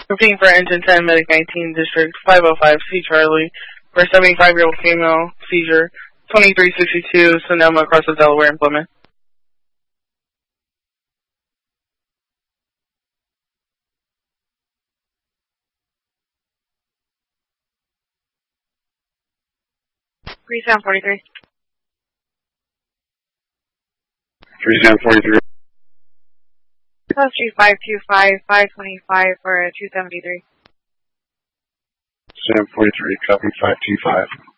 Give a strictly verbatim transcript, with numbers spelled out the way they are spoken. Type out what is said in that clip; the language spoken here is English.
Repeating for Engine ten, Medic nineteen, District five oh five, C Charlie, for a seventy-five-year-old female seizure, twenty-three sixty-two, Sonoma, across the Delaware and Plymouth. three seven forty-three. three seven forty-three. Plus three five two five, five twenty-five for two seventy-three. seven forty-three, copy five two five.